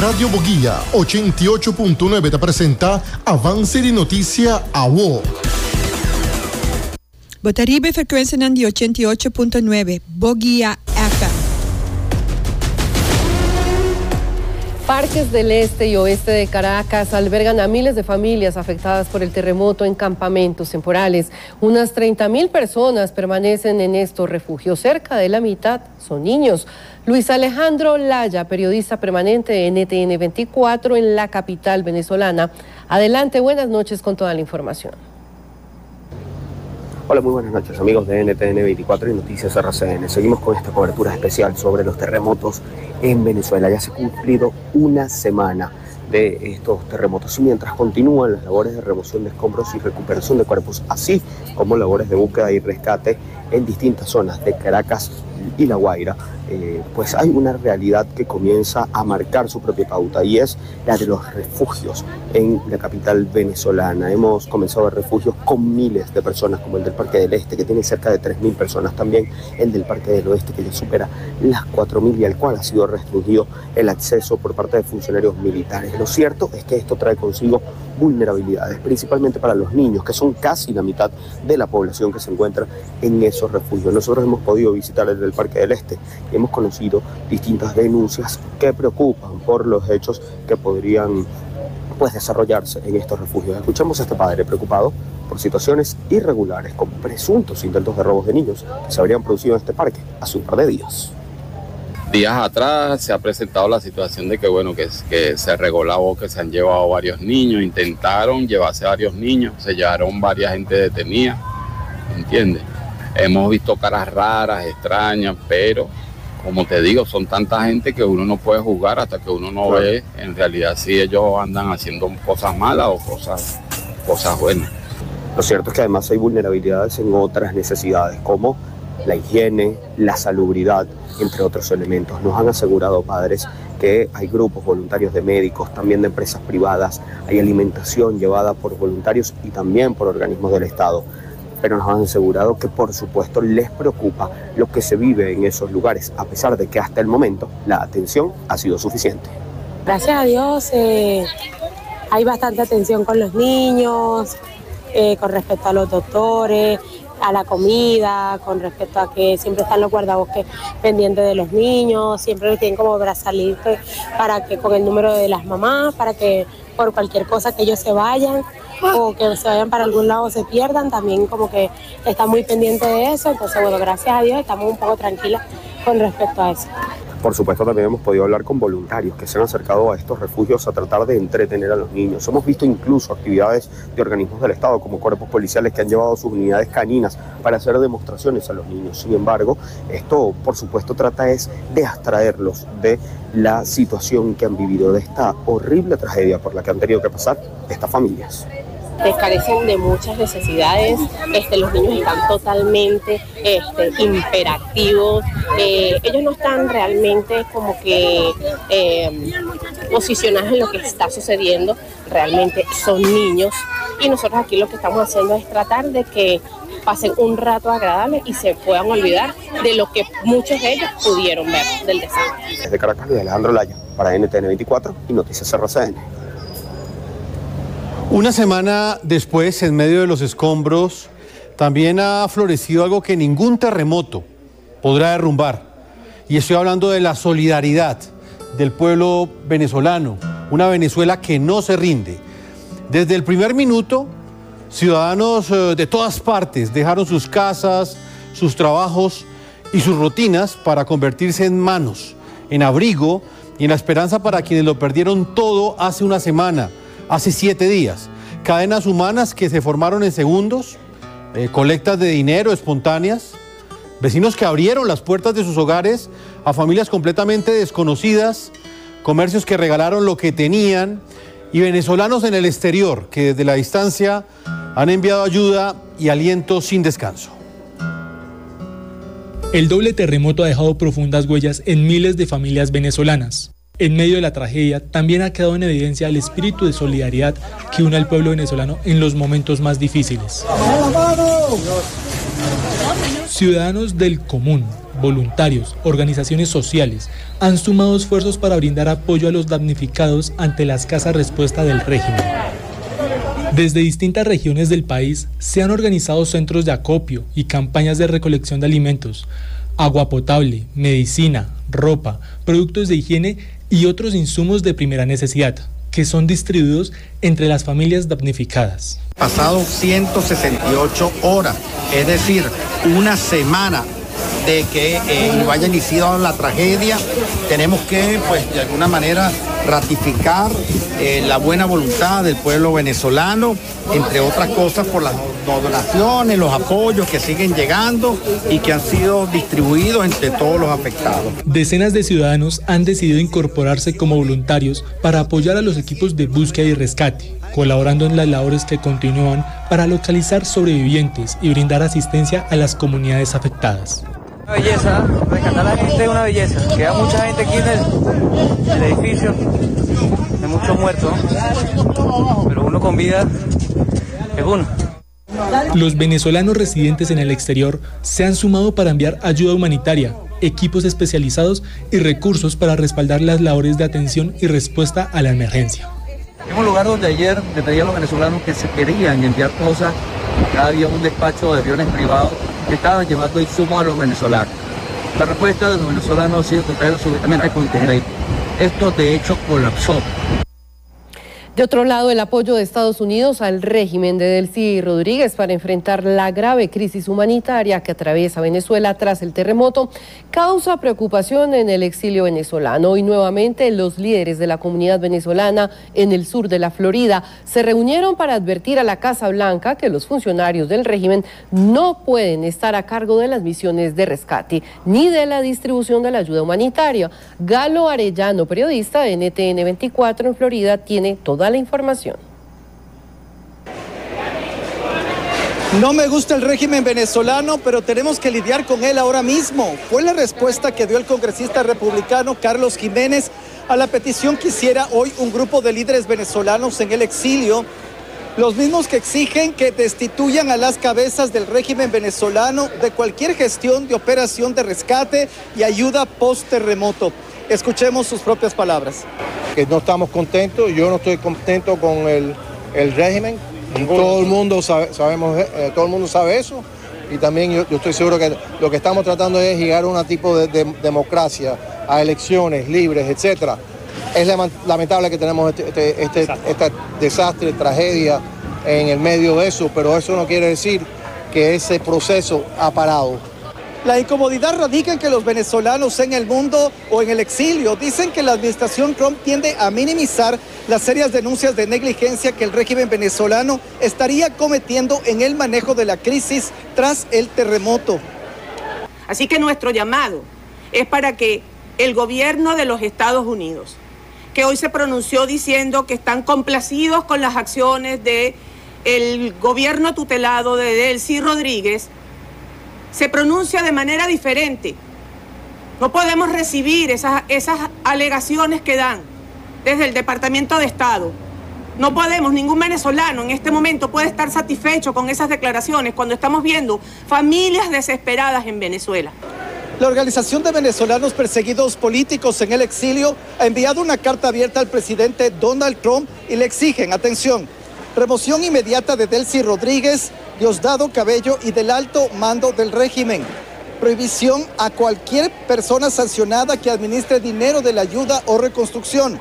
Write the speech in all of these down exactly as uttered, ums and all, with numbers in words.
Radio Boguía ochenta y ocho punto nueve te presenta Avance de Noticia A W O. Botaribe frecuencia Nandi ochenta y ocho punto nueve, Boguía F M. Parques del este y oeste de Caracas albergan a miles de familias afectadas por el terremoto en campamentos temporales. Unas treinta mil personas permanecen en estos refugios. Cerca de la mitad son niños. Luis Alejandro Laya, periodista permanente de N T N veinticuatro en la capital venezolana. Adelante, buenas noches con toda la información. Hola, muy buenas noches amigos de N T N veinticuatro y Noticias R C N. Seguimos con esta cobertura especial sobre los terremotos en Venezuela. Ya se ha cumplido una semana de estos terremotos y mientras continúan las labores de remoción de escombros y recuperación de cuerpos, así como labores de búsqueda y rescate en distintas zonas de Caracas y La Guaira, eh, pues hay una realidad que comienza a marcar su propia pauta y es la de los refugios en la capital venezolana. Hemos comenzado a ver refugios con miles de personas, como el del Parque del Este, que tiene cerca de tres mil personas, también el del Parque del Oeste, que ya supera las cuatro mil y al cual ha sido restringido el acceso por parte de funcionarios militares. Lo cierto es que esto trae consigo vulnerabilidades, principalmente para los niños, que son casi la mitad de la población que se encuentra en esos refugios. Nosotros hemos podido visitar el del Parque del Este y hemos conocido distintas denuncias que preocupan por los hechos que podrían pues, desarrollarse en estos refugios. Escuchamos a este padre preocupado por situaciones irregulares con presuntos intentos de robos de niños que se habrían producido en este parque hace un par de días. Días atrás se ha presentado la situación de que, bueno, que, que se regó la voz, que se han llevado varios niños, intentaron llevarse varios niños, se llevaron varias gente detenida, ¿entiendes? Hemos visto caras raras, extrañas, pero, como te digo, son tanta gente que uno no puede juzgar hasta que uno no claro. ve en realidad si ellos andan haciendo cosas malas o cosas, cosas buenas. Lo cierto es que además hay vulnerabilidades en otras necesidades, como la higiene, la salubridad, entre otros elementos. Nos han asegurado padres que hay grupos voluntarios de médicos, también de empresas privadas, hay alimentación llevada por voluntarios y también por organismos del Estado. Pero nos han asegurado que por supuesto les preocupa lo que se vive en esos lugares, a pesar de que hasta el momento la atención ha sido suficiente. Gracias a Dios eh, hay bastante atención con los niños, eh, con respecto a los doctores, a la comida, con respecto a que siempre están los guardabosques pendientes de los niños, siempre les tienen como brazalete para que con el número de las mamás, para que por cualquier cosa que ellos se vayan o que se vayan para algún lado se pierdan, también como que están muy pendientes de eso. Entonces, bueno, gracias a Dios estamos un poco tranquilas con respecto a eso. Por supuesto, también hemos podido hablar con voluntarios que se han acercado a estos refugios a tratar de entretener a los niños. Hemos visto incluso actividades de organismos del Estado, como cuerpos policiales que han llevado sus unidades caninas para hacer demostraciones a los niños. Sin embargo, esto, por supuesto, trata es de abstraerlos de la situación que han vivido, de esta horrible tragedia por la que han tenido que pasar estas familias. Carecen de muchas necesidades, este, los niños están totalmente este, hiperactivos, eh, ellos no están realmente como que eh, posicionados en lo que está sucediendo, realmente son niños y nosotros aquí lo que estamos haciendo es tratar de que pasen un rato agradable y se puedan olvidar de lo que muchos de ellos pudieron ver del desastre. Desde Caracas, Luis Alejandro Laya, para N T N veinticuatro y Noticias R C N. Una semana después, en medio de los escombros, también ha florecido algo que ningún terremoto podrá derrumbar. Y estoy hablando de la solidaridad del pueblo venezolano, una Venezuela que no se rinde. Desde el primer minuto, ciudadanos de todas partes dejaron sus casas, sus trabajos y sus rutinas para convertirse en manos, en abrigo y en la esperanza para quienes lo perdieron todo hace una semana. Hace siete días, cadenas humanas que se formaron en segundos, eh, colectas de dinero espontáneas, vecinos que abrieron las puertas de sus hogares a familias completamente desconocidas, comercios que regalaron lo que tenían y venezolanos en el exterior que desde la distancia han enviado ayuda y aliento sin descanso. El doble terremoto ha dejado profundas huellas en miles de familias venezolanas. En medio de la tragedia, también ha quedado en evidencia el espíritu de solidaridad que une al pueblo venezolano en los momentos más difíciles. Ciudadanos del común, voluntarios, organizaciones sociales han sumado esfuerzos para brindar apoyo a los damnificados ante la escasa respuesta del régimen. Desde distintas regiones del país se han organizado centros de acopio y campañas de recolección de alimentos, agua potable, medicina, ropa, productos de higiene y otros insumos de primera necesidad, que son distribuidos entre las familias damnificadas. Pasado ciento sesenta y ocho horas, es decir, una semana de que eh, haya iniciado la tragedia, tenemos que, pues, de alguna manera ratificar eh, la buena voluntad del pueblo venezolano, entre otras cosas por las donaciones, los apoyos que siguen llegando y que han sido distribuidos entre todos los afectados. Decenas de ciudadanos han decidido incorporarse como voluntarios para apoyar a los equipos de búsqueda y rescate, colaborando en las labores que continúan para localizar sobrevivientes y brindar asistencia a las comunidades afectadas. Una belleza, rescatar a la gente es una belleza. Queda mucha gente aquí en el, en el edificio, hay muchos muertos, pero uno con vida es uno. Los venezolanos residentes en el exterior se han sumado para enviar ayuda humanitaria, equipos especializados y recursos para respaldar las labores de atención y respuesta a la emergencia. Es un lugar donde ayer detallan los venezolanos que se querían enviar cosas. Acá había un despacho de aviones privados que estaban llevando insumos a los venezolanos. La respuesta de los venezolanos ha sido total, absolutamente contenida. Esto de hecho colapsó. De otro lado, el apoyo de Estados Unidos al régimen de Delcy Rodríguez para enfrentar la grave crisis humanitaria que atraviesa Venezuela tras el terremoto causa preocupación en el exilio venezolano. Hoy nuevamente los líderes de la comunidad venezolana en el sur de la Florida se reunieron para advertir a la Casa Blanca que los funcionarios del régimen no pueden estar a cargo de las misiones de rescate ni de la distribución de la ayuda humanitaria. Galo Arellano, periodista de N T N veinticuatro en Florida, tiene toda la información. No me gusta el régimen venezolano, pero tenemos que lidiar con él ahora mismo. Fue la respuesta que dio el congresista republicano Carlos Jiménez a la petición que hiciera hoy un grupo de líderes venezolanos en el exilio, los mismos que exigen que destituyan a las cabezas del régimen venezolano de cualquier gestión de operación de rescate y ayuda post-terremoto. Escuchemos sus propias palabras. Que no estamos contentos, yo no estoy contento con el, el régimen, todo el mundo sabe, sabemos, eh, todo el mundo sabe eso, y también yo, yo estoy seguro que lo que estamos tratando es llegar a un tipo de, de democracia, a elecciones libres, etcétera. Es lamentable que tenemos este, este, este, este desastre, tragedia en el medio de eso, pero eso no quiere decir que ese proceso ha parado. La incomodidad radica en que los venezolanos en el mundo o en el exilio dicen que la administración Trump tiende a minimizar las serias denuncias de negligencia que el régimen venezolano estaría cometiendo en el manejo de la crisis tras el terremoto. Así que nuestro llamado es para que el gobierno de los Estados Unidos, que hoy se pronunció diciendo que están complacidos con las acciones del gobierno tutelado de Delcy Rodríguez, se pronuncia de manera diferente. No podemos recibir esas, esas alegaciones que dan desde el Departamento de Estado. No podemos, ningún venezolano en este momento puede estar satisfecho con esas declaraciones cuando estamos viendo familias desesperadas en Venezuela. La Organización de Venezolanos Perseguidos Políticos en el Exilio ha enviado una carta abierta al presidente Donald Trump y le exigen, atención, remoción inmediata de Delcy Rodríguez, Diosdado Cabello y del alto mando del régimen. Prohibición a cualquier persona sancionada que administre dinero de la ayuda o reconstrucción.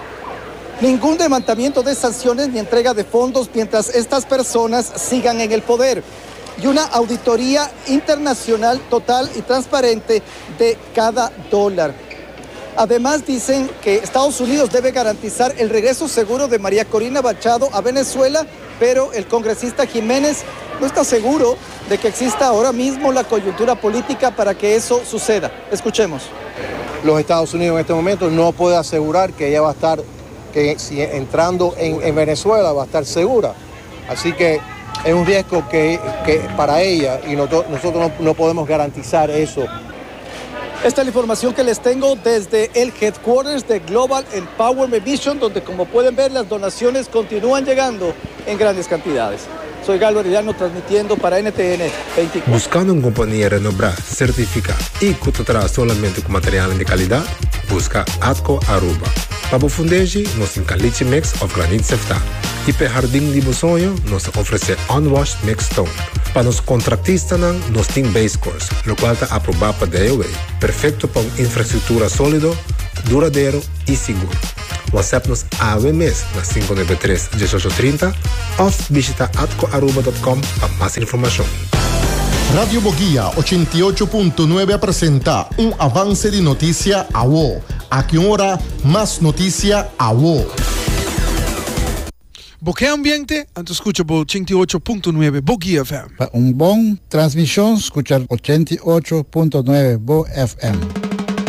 Ningún levantamiento de sanciones ni entrega de fondos mientras estas personas sigan en el poder. Y una auditoría internacional total y transparente de cada dólar. Además dicen que Estados Unidos debe garantizar el regreso seguro de María Corina Machado a Venezuela, pero el congresista Jiménez no está seguro de que exista ahora mismo la coyuntura política para que eso suceda. Escuchemos. Los Estados Unidos en este momento no puede asegurar que ella va a estar, que si entrando en, en Venezuela va a estar segura. Así que es un riesgo que, que para ella y no, nosotros no, no podemos garantizar eso. Esta es la información que les tengo desde el headquarters de Global Empowerment Mission, donde como pueden ver las donaciones continúan llegando en grandes cantidades. Soy Galo Arellano transmitiendo para N T N veinticuatro. Buscando una compañía renombrada, certificada y que te trae solamente con material de calidad, busca Atco Aruba. Para fundeji, nos encaliche mix of granite sefta. Y para jardín de sonho, nos ofrece unwashed mix stone. Para los contratistas, nos tiene base course, lo cual está aprobado para D O A. Perfecto para una infraestructura sólida, duradero y seguro. WhatsApp-nos A V M S na cinco nueve três, um oito três zero ou visita atco aruba punto com para más información. Radio Boguía ochenta y ocho punto nueve presenta un avance de noticia a vos. A qué hora más noticia a vos. Boquea ambiente, antes escucha por ochenta y ocho punto nueve Boguía F M. Para un buen transmisión, escuchar ochenta y ocho punto nueve Bo F M.